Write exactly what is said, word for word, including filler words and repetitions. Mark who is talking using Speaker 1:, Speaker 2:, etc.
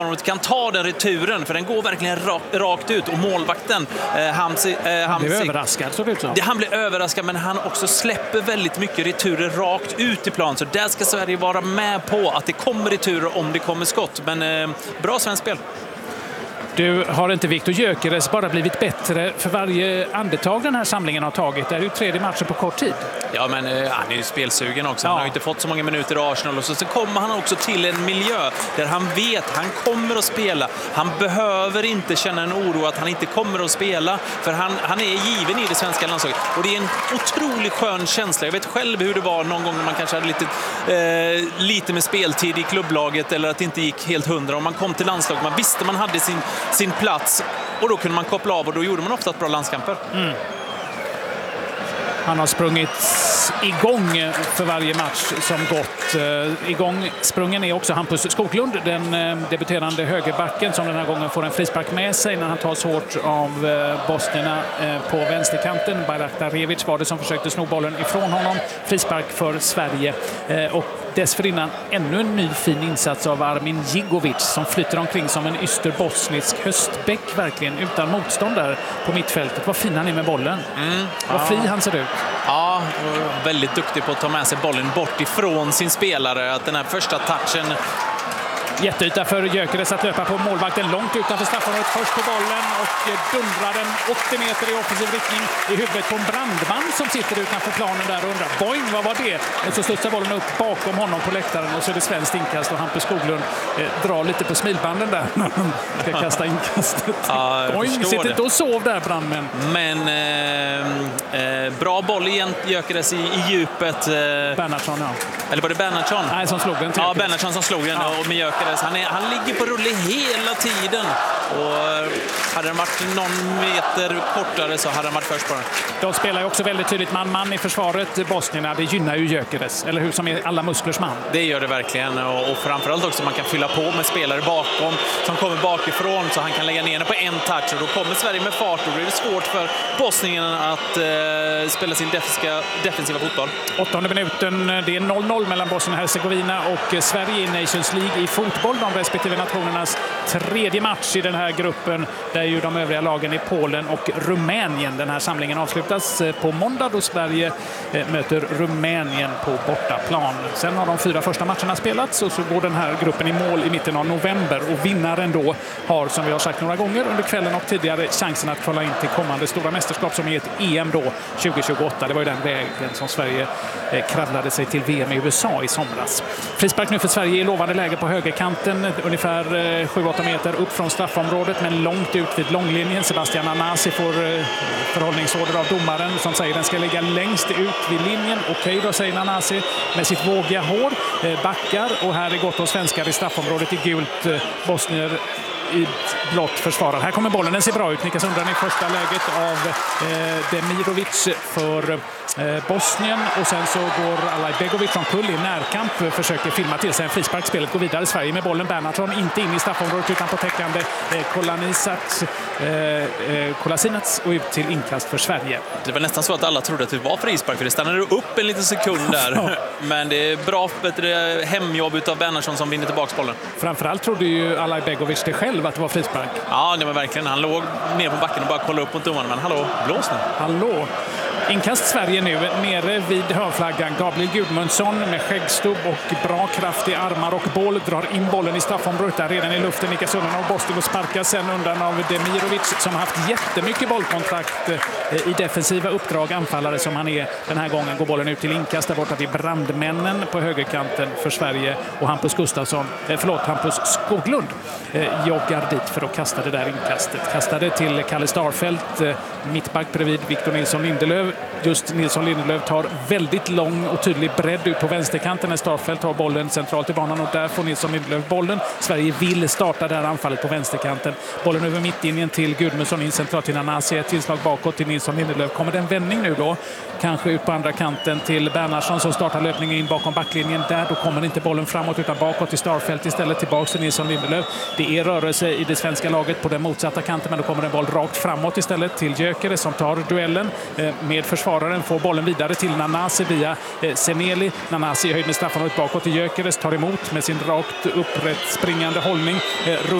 Speaker 1: kan ta den returen, för den går verkligen rakt ut, och målvakten eh, Hamsi, eh,
Speaker 2: han blev överraskad, så det ut så.
Speaker 1: Det, han blir överraskad, men han också släpper väldigt mycket returer rakt ut i plan, så där ska Sverige vara med på att det kommer returer om det kommer skott. Men eh, bra svensk spel.
Speaker 2: Du, har inte Viktor Gyökeres bara blivit bättre för varje andetag den här samlingen har tagit? Det är ju tredje matchen på kort tid.
Speaker 1: Ja, men eh, han är ju spelsugen också. Han
Speaker 2: ja.
Speaker 1: har ju inte fått så många minuter i Arsenal. Och så, så kommer han också till en miljö där han vet han kommer att spela. Han behöver inte känna en oro att han inte kommer att spela. För han, han är given i det svenska landslaget. Och det är en otroligt skön känsla. Jag vet själv hur det var någon gång när man kanske hade lite, eh, lite med speltid i klubblaget, eller att det inte gick helt hundra. Om man kom till landslaget, man visste man hade sin, sin plats. Och då kunde man koppla av, och då gjorde man ofta ett bra landskamper. Mm.
Speaker 2: Han har sprungit igång för varje match som gått. Igång sprungen är också Hampus Skoglund, den debuterande högerbacken, som den här gången får en frispark med sig när han tas hårt av bosnierna på vänsterkanten. Bayraktar Revic var det som försökte sno bollen ifrån honom. Frispark för Sverige. Och dessförinnan ännu en ny fin insats av Armin Djigovic, som flyter omkring som en ysterbosnisk höstbäck, verkligen utan motstånd där på mittfältet. Vad fin han är med bollen. Mm, Vad ja. fri han ser ut.
Speaker 1: Ja, väldigt duktig på att ta med sig bollen bort ifrån sin spelare. Att den här första touchen...
Speaker 2: Jätteyta för Gyökeres att löpa på målvakten långt utanför straffområdet, först på bollen och dundrar den åttio meter i offensiv riktning i huvudet på en brandman som sitter utanför planen där och undrar, boing, vad var det? Och så studsar bollen upp bakom honom på läktaren, och så är det svenskt inkast, och Hampus Skoglund eh, drar lite på smilbanden där när han ska kasta inkastet. Ja, boing, sitter inte och sov där, brandmän.
Speaker 1: Men eh, eh, bra boll igen, Gyökeres i, i djupet. Eh,
Speaker 2: Bernhardsson, ja.
Speaker 1: Eller var det Bernhardsson?
Speaker 2: Nej, som slog den.
Speaker 1: Ja, Bernhardsson som slog den, ja. Och med Gyökeres. Han, är, han ligger på rulle hela tiden. Och hade den varit någon meter kortare så hade den varit först på den.
Speaker 2: De spelar ju också väldigt tydligt man-man i försvaret, bosnierna. Det gynnar ju Gyökeres, eller hur, som är alla musklers man.
Speaker 1: Det gör det verkligen. Och, och framförallt också man kan fylla på med spelare bakom som kommer bakifrån, så han kan lägga ner den på en touch. Och då kommer Sverige med fart, och då blir det svårt för bosnierna att eh, spela sin defensiva, defensiva fotboll.
Speaker 2: Åttonde minuten, det är noll noll mellan Bosnien och Hercegovina och Sverige i Nations League i fotboll. De respektive nationernas tredje match i den här gruppen, där ju de övriga lagen är Polen och Rumänien. Den här samlingen avslutas på måndag då Sverige möter Rumänien på bortaplan. Sen har de fyra första matcherna spelats, och så går den här gruppen i mål i mitten av november, och vinnaren då har, som vi har sagt några gånger under kvällen och tidigare, chansen att kvala in till kommande stora mästerskap som är ett E M då tjugo tjugoåtta. Det var ju den vägen som Sverige kravlade sig till V M i U S A i somras. Frispark nu för Sverige i lovande läge på högerkanten, ungefär sju åtta meter upp från straffområdet, men långt ut vid långlinjen. Sebastian Anasi får förhållningsorder av domaren som säger att den ska ligga längst ut vid linjen. Okej, då säger Anasi med sitt vågiga hår, backar, och här är gott och svenskar i straffområdet i gult, bosnier i blått försvarar. Här kommer bollen, den ser bra ut. Nickas undan i första läget av eh, Demirovic för eh, Bosnien, och sen så går Alaj Begovic från kull i närkamp, försöker filma till sig en frispark. Spelet går vidare. Sverige med bollen. Bernhardsson inte in i straffområdet utan på täckande eh, Kolasinac, eh, Kolasinac, och ut till inkast för Sverige. Det
Speaker 1: var nästan så att alla trodde att det var frispark, för det stannade upp en liten sekund där. Ja. Men det är bra bättre hemjobb utav Bernhardsson som vinner tillbaka bollen.
Speaker 2: Framförallt trodde ju Alaj Begovic det själv att det var frispark.
Speaker 1: Ja, det var verkligen. Han låg ner på backen och bara kollade upp mot domaren. Men hallå, blås nu.
Speaker 2: Hallå. Inkast Sverige nu nere vid hörnflaggan. Gabriel Gudmundsson med skäggstubb och bra kraft i armar och boll drar in bollen i straffområdet där redan i luften. Nickas undan av Boston och sparkas sen undan av Demirovic som har haft jättemycket bollkontrakt i defensiva uppdrag. Anfallare som han är den här gången. Går bollen ut till inkast där borta vid brandmännen på högerkanten för Sverige, och Hampus Gustafsson, förlåt, Hampus Skoglund joggar dit för att kasta det där inkastet. Kastade till Kalle Starfelt, mittback bredvid Victor Nilsson Lindelöf. Just Nilsson Lindelöf tar väldigt lång och tydlig bredd ut på vänsterkanten när Starfelt har bollen centralt i banan, och där får Nilsson Lindelöf bollen. Sverige vill starta det här anfallet på vänsterkanten. Bollen över mittlinjen till Gudmundsson, in centralt till Nanasi, ett tillslag bakåt till Nilsson Lindelöf. Kommer det en vändning nu då? Kanske ut på andra kanten till Bernhardsson som startar löpningen in bakom backlinjen. Där då kommer inte bollen framåt utan bakåt till Starfelt istället, tillbaka till Nilsson Lindelöf. Det är rörelse i det svenska laget på den motsatta kanten, men då kommer en boll rakt framåt istället till Gyökeres som tar duellen med med försvararen, får bollen vidare till Nanasi via eh, Seneli. Nanasi i höjd med straffområdet bakåt till Gyökeres, tar emot med sin rakt upprätt springande hållning. Eh,